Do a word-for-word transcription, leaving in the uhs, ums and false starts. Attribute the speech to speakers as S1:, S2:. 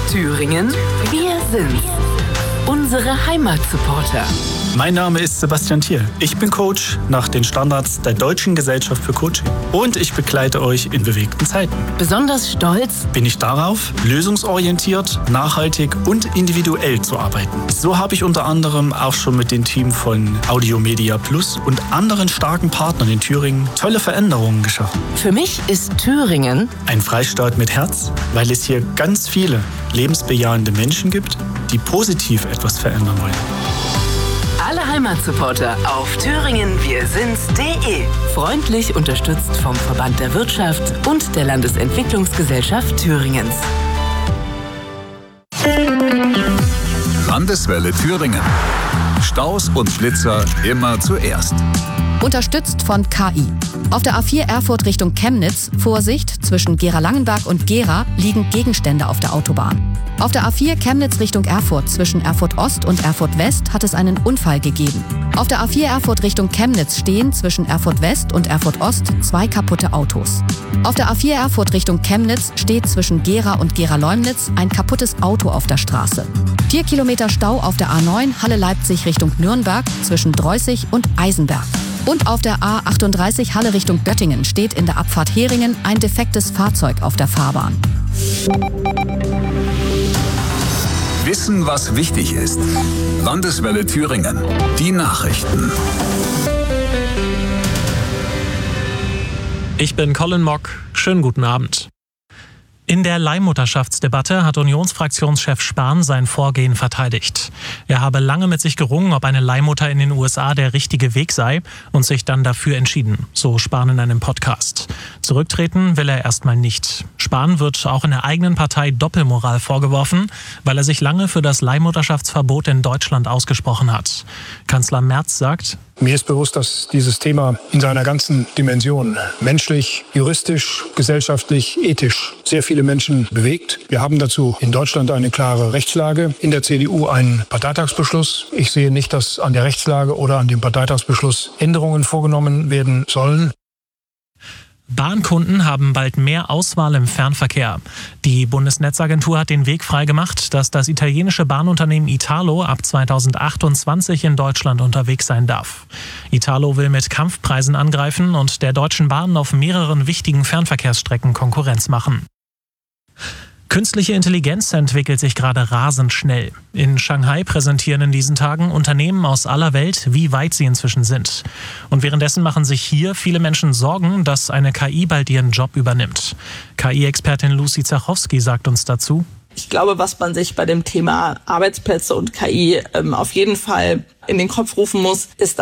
S1: Thüringen, wir sind's. Unsere Heimatsupporter.
S2: Mein Name ist Sebastian Thiel. Ich bin Coach nach den Standards der Deutschen Gesellschaft für Coaching. Und ich begleite euch in bewegten Zeiten.
S1: Besonders stolz
S2: bin ich darauf, lösungsorientiert, nachhaltig und individuell zu arbeiten. So habe ich unter anderem auch schon mit dem Team von Audio Media Plus und anderen starken Partnern in Thüringen tolle Veränderungen geschaffen.
S1: Für mich ist Thüringen
S2: ein Freistaat mit Herz, weil es hier ganz viele lebensbejahende Menschen gibt, die positiv etwas verändern wollen.
S1: Alle Heimatsupporter auf thüringen wir sind's punkt de. Freundlich unterstützt vom Verband der Wirtschaft und der Landesentwicklungsgesellschaft Thüringens.
S3: Landeswelle Thüringen. Staus und Blitzer immer zuerst.
S4: Unterstützt von K I. Auf der A vier Erfurt Richtung Chemnitz, Vorsicht, zwischen Gera-Langenberg und Gera liegen Gegenstände auf der Autobahn. Auf der A vier Chemnitz Richtung Erfurt, zwischen Erfurt Ost und Erfurt West, hat es einen Unfall gegeben. Auf der A vier Erfurt Richtung Chemnitz stehen zwischen Erfurt West und Erfurt Ost zwei kaputte Autos. Auf der A vier Erfurt Richtung Chemnitz steht zwischen Gera und Gera-Leumnitz ein kaputtes Auto auf der Straße. Vier Kilometer Stau auf der A neun Halle-Leipzig Richtung Nürnberg zwischen Dreußig und Eisenberg. Und auf der A achtunddreißig Halle Richtung Göttingen steht in der Abfahrt Heringen ein defektes Fahrzeug auf der Fahrbahn.
S3: Wissen, was wichtig ist. Landeswelle Thüringen. Die Nachrichten.
S5: Ich bin Colin Mock. Schönen guten Abend. In der Leihmutterschaftsdebatte hat Unionsfraktionschef Spahn sein Vorgehen verteidigt. Er habe lange mit sich gerungen, ob eine Leihmutter in den U S A der richtige Weg sei und sich dann dafür entschieden, so Spahn in einem Podcast. Zurücktreten will er erstmal nicht. Spahn wird auch in der eigenen Partei Doppelmoral vorgeworfen, weil er sich lange für das Leihmutterschaftsverbot in Deutschland ausgesprochen hat. Kanzler Merz sagt:
S6: Mir ist bewusst, dass dieses Thema in seiner ganzen Dimension menschlich, juristisch, gesellschaftlich, ethisch sehr viele Menschen bewegt. Wir haben dazu in Deutschland eine klare Rechtslage, in der C D U einen Parteitagsbeschluss. Ich sehe nicht, dass an der Rechtslage oder an dem Parteitagsbeschluss Änderungen vorgenommen werden sollen.
S5: Bahnkunden haben bald mehr Auswahl im Fernverkehr. Die Bundesnetzagentur hat den Weg freigemacht, dass das italienische Bahnunternehmen Italo ab zweitausendachtundzwanzig in Deutschland unterwegs sein darf. Italo will mit Kampfpreisen angreifen und der Deutschen Bahn auf mehreren wichtigen Fernverkehrsstrecken Konkurrenz machen. Künstliche Intelligenz entwickelt sich gerade rasend schnell. In Shanghai präsentieren in diesen Tagen Unternehmen aus aller Welt, wie weit sie inzwischen sind. Und währenddessen machen sich hier viele Menschen Sorgen, dass eine K I bald ihren Job übernimmt. K I-Expertin Lucy Zachowski sagt uns dazu:
S7: Ich glaube, was man sich bei dem Thema Arbeitsplätze und K I ähm, auf jeden Fall in den Kopf rufen muss, ist,